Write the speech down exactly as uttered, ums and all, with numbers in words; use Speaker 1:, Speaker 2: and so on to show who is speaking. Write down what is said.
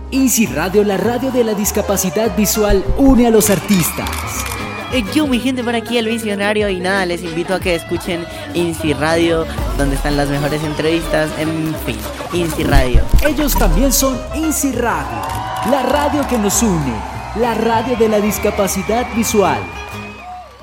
Speaker 1: INSI Radio, la radio de la discapacidad visual, une a los artistas.
Speaker 2: Eh, Yo, mi gente, por aquí el visionario, y nada, les invito a que escuchen INSI Radio, donde están las mejores entrevistas, en fin, INSI Radio.
Speaker 1: Ellos también son INSI Radio, la radio que nos une, la radio de la discapacidad visual.